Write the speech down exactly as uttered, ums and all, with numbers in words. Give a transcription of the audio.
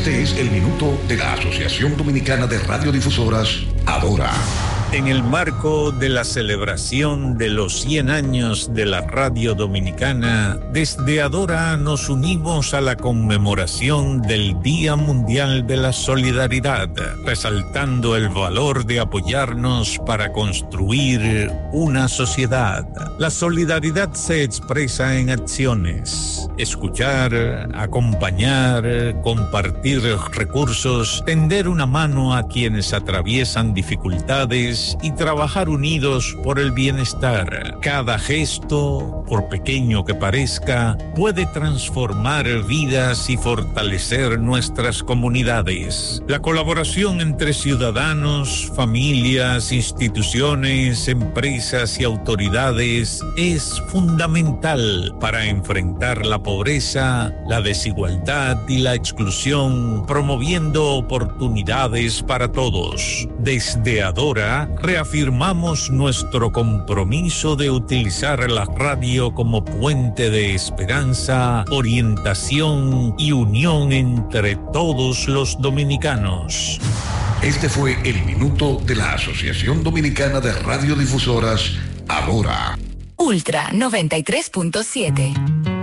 Este es el minuto de la Asociación Dominicana de Radiodifusoras, Adora. En el marco de la celebración de los cien años de la radio dominicana, desde Adora nos unimos a la conmemoración del Día Mundial de la Solidaridad, resaltando el valor de apoyarnos para construir una sociedad. La solidaridad se expresa en acciones: escuchar, acompañar, compartir recursos, tender una mano a quienes atraviesan dificultades y trabajar unidos por el bienestar. Cada gesto, por pequeño que parezca, puede transformar vidas y fortalecer nuestras comunidades. La colaboración entre ciudadanos, familias, instituciones, empresas y autoridades es fundamental para enfrentar la pobreza, la desigualdad y la exclusión, promoviendo oportunidades para todos. Desde Adora, reafirmamos nuestro compromiso de utilizar la radio como puente de esperanza, orientación y unión entre todos los dominicanos. Este fue el minuto de la Asociación Dominicana de Radiodifusoras, Adora. Ultra noventa y tres punto siete.